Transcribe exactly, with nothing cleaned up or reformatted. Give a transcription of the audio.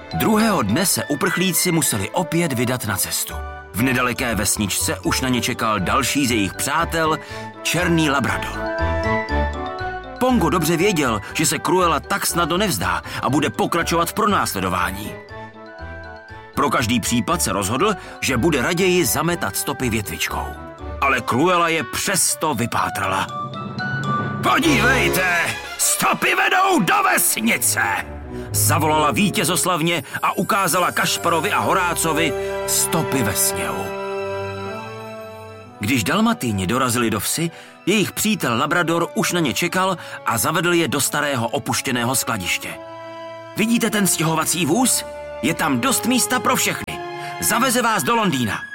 Druhého dne se uprchlíci museli opět vydat na cestu. V nedaleké vesničce už na ně čekal další z jejich přátel, černý labrador. Pongo dobře věděl, že se Cruella tak snadno nevzdá a bude pokračovat v pronásledování. Pro každý případ se rozhodl, že bude raději zametat stopy větvičkou. Ale Cruella je přesto vypátrala. Podívejte, stopy vedou do vesnice! Zavolala vítězoslavně a ukázala Kašparovi a Horácovi stopy ve sněhu. Když Dalmatýni dorazili do vsi, jejich přítel Labrador už na ně čekal a zavedl je do starého opuštěného skladiště. Vidíte ten stěhovací vůz? Je tam dost místa pro všechny. Zaveze vás do Londýna.